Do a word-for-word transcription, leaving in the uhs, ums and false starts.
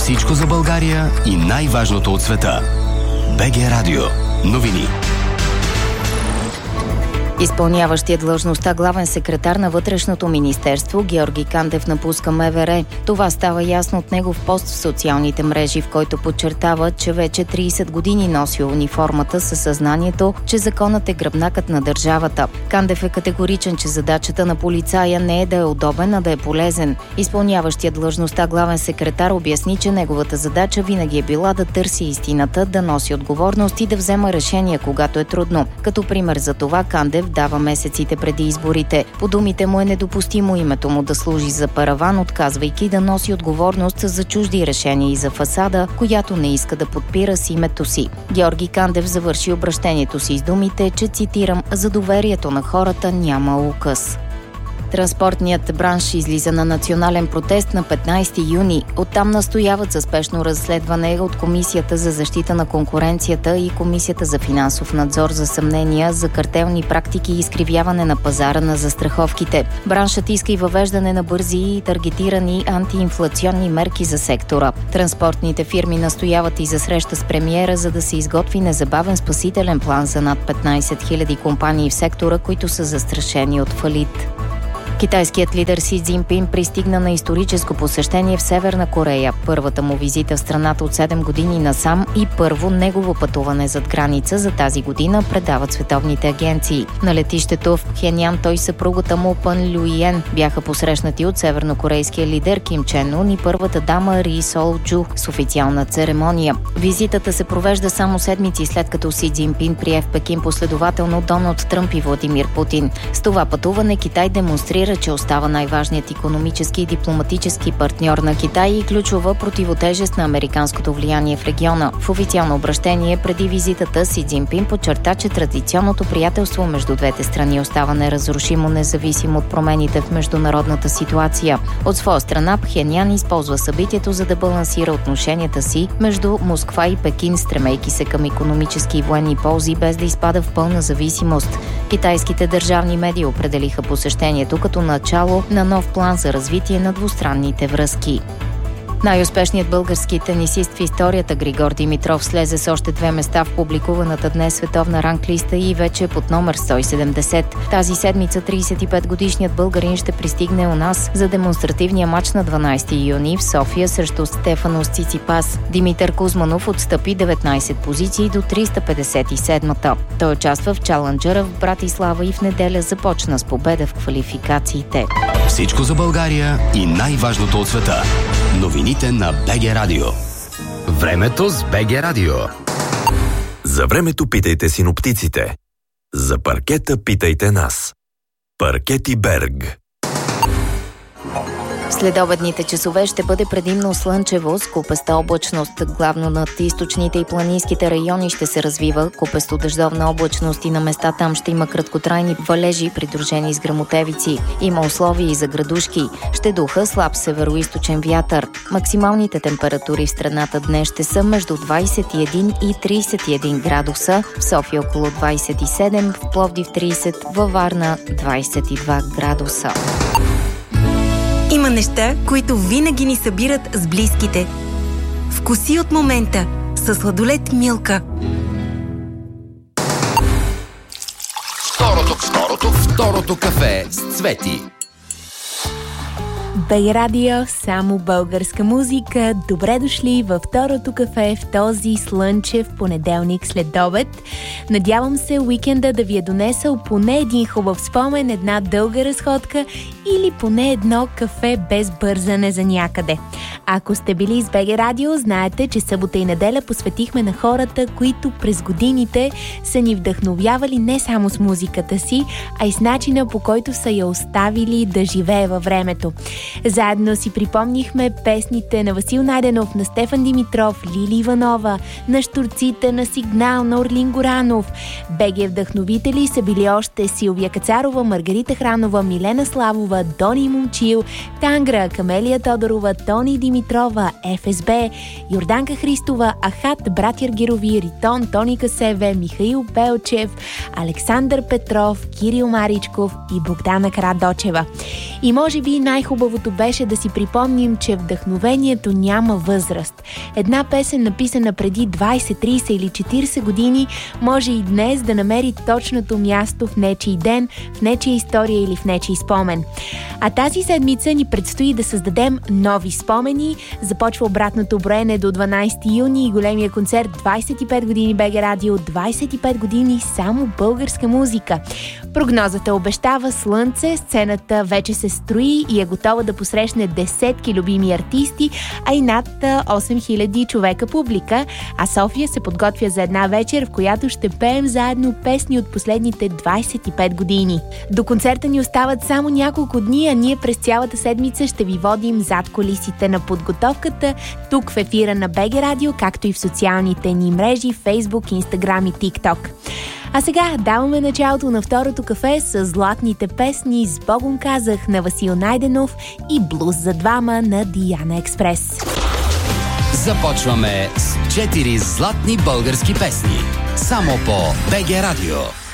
Всичко за България и най-важното от света. БГ Радио. Новини. Изпълняващият длъжността главен секретар на Вътрешното министерство Георги Кандев напуска МВР. Това става ясно от негов пост в социалните мрежи, в който подчертава, че вече трийсет години носи униформата със съзнанието, че законът е гръбнакът на държавата. Кандев е категоричен, че задачата на полицая не е да е удобен, а да е полезен. Изпълняващият длъжността главен секретар обясни, че неговата задача винаги е била да търси истината, да носи отговорност и да взема решения, когато е трудно. Като пример за това Кандев дава месеците преди изборите. По думите му е недопустимо името му да служи за параван, отказвайки да носи отговорност за чужди решения и за фасада, която не иска да подпира с името си. Георги Кандев завърши обращението си с думите, че, цитирам, „за доверието на хората няма указ“. Транспортният бранш излиза на национален протест на петнайсети юни. Оттам настояват за спешно разследване от Комисията за защита на конкуренцията и Комисията за финансов надзор за съмнения за картелни практики и изкривяване на пазара на застраховките. Браншът иска и въвеждане на бързи и таргетирани антиинфлационни мерки за сектора. Транспортните фирми настояват и за среща с премиера, за да се изготви незабавен спасителен план за над петнайсет хиляди компании в сектора, които са застрашени от фалит. Китайският лидер Си Цзинпин пристигна на историческо посещение в Северна Корея. Първата му визита в страната от седем години насам и първо негово пътуване зад граница за тази година, предават световните агенции. На летището в Пхенян той и съпругата му Пън Люиен бяха посрещнати от севернокорейския лидер Ким Чен Ун и първата дама Ри Сол Джу с официална церемония. Визитата се провежда само седмици след като Си Цзинпин прие в Пекин последователно Доналд Тръмп и Владимир Путин. С това пътуване Китай демонстрира, че остава най-важният икономически и дипломатически партньор на Китай и ключова противотежест на американското влияние в региона. В официално обращение преди визитата Си Цзинпин подчерта, че традиционното приятелство между двете страни остава неразрушимо, независимо от промените в международната ситуация. От своя страна Пхенян използва събитието, за да балансира отношенията си между Москва и Пекин, стремейки се към икономически и военни ползи, без да изпада в пълна зависимост. Китайските държавни медии определиха посещението като начало на нов план за развитие на двустранните връзки. Най-успешният български тенисист в историята Григор Димитров слезе с още две места в публикуваната днес световна ранглиста и вече е под номер сто и седемдесет. Тази седмица трийсет и пет годишният българин ще пристигне у нас за демонстративния матч на дванайсети юни в София срещу Стефанос Циципас. Димитър Кузманов отстъпи деветнайсет позиции до триста петдесет и седма. Той участва в чаленджъра в Братислава и в неделя започна с победа в квалификациите. Всичко за България и най-важното от света. Новините на БГ Радио. Времето с БГ Радио. За времето питайте синоптиците. За паркета питайте нас. Паркети Берг. В следобедните часове ще бъде предимно слънчево с купеста облачност. Главно над източните и планинските райони ще се развива купесто дъждовна облачност и на места там ще има краткотрайни валежи, придружени с гръмотевици. Има условия и за градушки. Ще духа слаб североизточен вятър. Максималните температури в страната днес ще са между двайсет и един и трийсет и един градуса, в София около двайсет и седем, в Пловдив трийсет, във Варна двайсет и два градуса. Има неща, които винаги ни събират с близките. Вкуси от момента със сладолед Милка. Второто, второто, второто кафе с Цвети. БГ Радио, само българска музика. Добре дошли във второто кафе в този слънчев понеделник след обед. Надявам се уикенда да ви е донесъл поне един хубав спомен, една дълга разходка или поне едно кафе без бързане за някъде. Ако сте били с БГ Радио, знаете, че събота и неделя посветихме на хората, които през годините са ни вдъхновявали не само с музиката си, а и с начина, по който са я оставили да живее във времето. Заедно си припомнихме песните на Васил Найденов, на Стефан Димитров, Лили Иванова, на Щурците, на Сигнал, на Орлин Горанов. БГ вдъхновители са били още Силвия Кацарова, Маргарита Хранова, Милена Славова, Дони Момчил, Тангра, Камелия Тодорова, Тони Димитрова, Еф Ес Бе, Йорданка Христова, Ахат, Братя Аргирови, Ритон, Тони Касеве, Михаил Белчев, Александър Петров, Кирил Маричков и Богдана Карадочева. И може би най-хубавото Мотивото беше да си припомним, че вдъхновението няма възраст. Една песен, написана преди двайсет, трийсет или четирийсет години, може и днес да намери точното място в нечий ден, в нечия история или в нечий спомен. А тази седмица ни предстои да създадем нови спомени. Започва обратното броене до дванайсети юни и големия концерт двайсет и пет години БГ Радио, двайсет и пет години само българска музика. Прогнозата обещава слънце, сцената вече се строи и е готова да посрещне десетки любими артисти, а и над осем хиляди човека публика, а София се подготвя за една вечер, в която ще пеем заедно песни от последните двайсет и пет години. До концерта ни остават само няколко дни, а ние през цялата седмица ще ви водим зад кулисите на подготовката, тук в ефира на БГ Радио, както и в социалните ни мрежи, Facebook, Instagram и TikTok. А сега даваме началото на второто кафе с златните песни "С Богом казах" на Васил Найденов и "Блуз за двама" на Диана Експрес. Започваме с четири златни български песни. Само по БГ Радио.